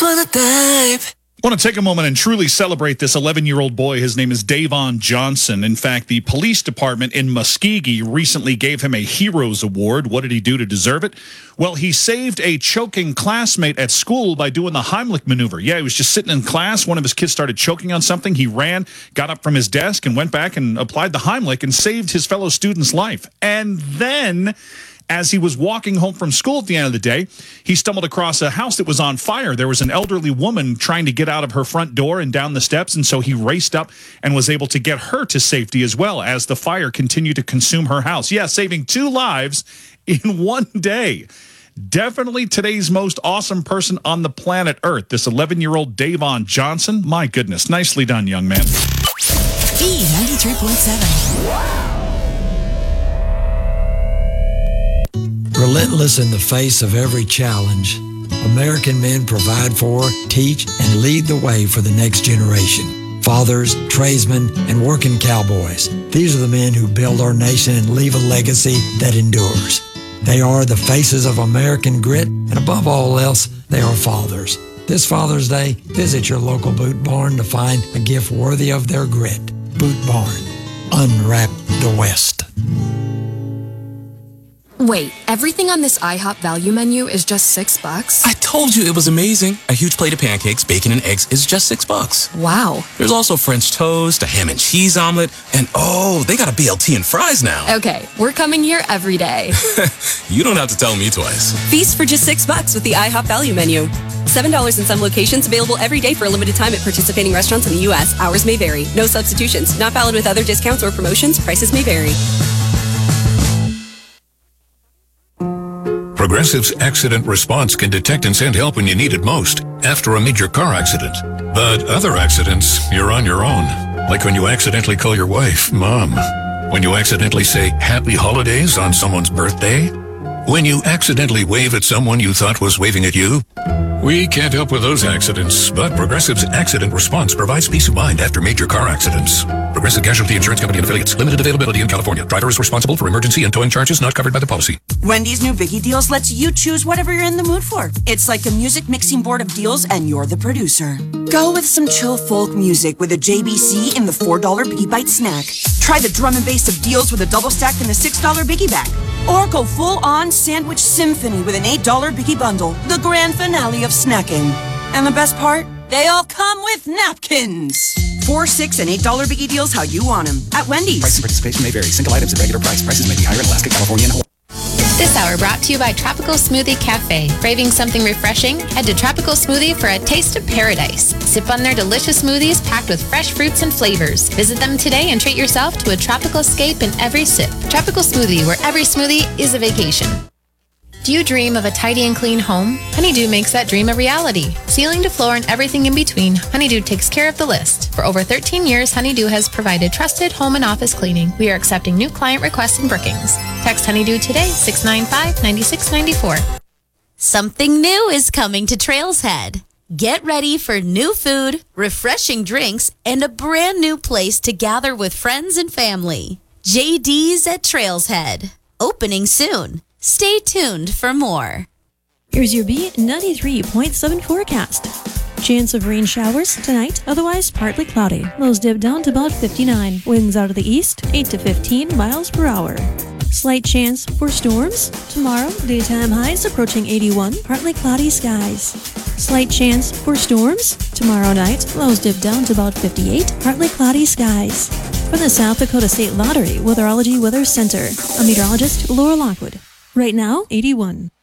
just wanna dive. I want to take a moment and truly celebrate this 11-year-old boy. His name is Davon Johnson. In fact, the police department in Muskogee recently gave him a Heroes Award. What did he do to deserve it? Well, he saved a choking classmate at school by doing the Heimlich maneuver. Yeah, he was just sitting in class. One of his kids started choking on something. He ran, got up from his desk, and went back and applied the Heimlich and saved his fellow student's life. And then, as he was walking home from school at the end of the day, he stumbled across a house that was on fire. There was an elderly woman trying to get out of her front door and down the steps, and so he raced up and was able to get her to safety as well as the fire continued to consume her house. Yeah, saving 2 lives in one day. Definitely today's most awesome person on the planet Earth, this 11-year-old Davon Johnson. My goodness, nicely done, young man. B93.7. Relentless in the face of every challenge, American men provide for, teach, and lead the way for the next generation. Fathers, tradesmen, and working cowboys. These are the men who build our nation and leave a legacy that endures. They are the faces of American grit, and above all else, they are fathers. This Father's Day, visit your local Boot Barn to find a gift worthy of their grit. Boot Barn. Unwrap the West. Wait, everything on this IHOP value menu is just $6? I told you it was amazing. A huge plate of pancakes, bacon, and eggs is just $6. Wow. There's also French toast, a ham and cheese omelet, and oh, they got a BLT and fries now. Okay, we're coming here every day. You don't have to tell me twice. Feast for just $6 with the IHOP value menu. $7 in some locations, available every day for a limited time at participating restaurants in the U.S. Hours may vary. No substitutions. Not valid with other discounts or promotions. Prices may vary. Progressive's accident response can detect and send help when you need it most, after a major car accident. But other accidents, you're on your own. Like when you accidentally call your wife Mom. When you accidentally say Happy Holidays on someone's birthday. When you accidentally wave at someone you thought was waving at you. We can't help with those accidents, but Progressive's accident response provides peace of mind after major car accidents. Progressive Casualty Insurance Company and Affiliates. Limited availability in California. Driver is responsible for emergency and towing charges not covered by the policy. Wendy's new Biggie Deals lets you choose whatever you're in the mood for. It's like a music mixing board of deals and you're the producer. Go with some chill folk music with a JBC in the $4 Biggie Bite snack. Try the drum and bass of deals with a double stack in the $6 Biggie Bag. Or go full-on sandwich symphony with an $8 Biggie Bundle. The grand finale of snacking. And the best part? They all come with napkins. $4, $6, and $8 Biggie Deals how you want them. At Wendy's. Price and participation may vary. Single items at regular price. Prices may be higher in Alaska, California, and Hawaii. This hour brought to you by Tropical Smoothie Cafe. Craving something refreshing? Head to Tropical Smoothie for a taste of paradise. Sip on their delicious smoothies packed with fresh fruits and flavors. Visit them today and treat yourself to a tropical escape in every sip. Tropical Smoothie, where every smoothie is a vacation. Do you dream of a tidy and clean home? Honeydew makes that dream a reality. Ceiling to floor and everything in between, Honeydew takes care of the list. For over 13 years, Honeydew has provided trusted home and office cleaning. We are accepting new client requests in Brookings. Text Honeydew today, 695-9694. Something new is coming to Trails Head. Get ready for new food, refreshing drinks, and a brand new place to gather with friends and family. JD's at Trails Head. Opening soon. Stay tuned for more. Here's your B93.7 forecast. Chance of rain showers tonight, otherwise partly cloudy. Lows dip down to about 59. Winds out of the east, 8 to 15 miles per hour. Slight chance for storms. Tomorrow, daytime highs approaching 81, partly cloudy skies. Slight chance for storms. Tomorrow night, lows dip down to about 58, partly cloudy skies. From the South Dakota State Lottery Weatherology Weather Center, I'm meteorologist Laura Lockwood. Right now, 81.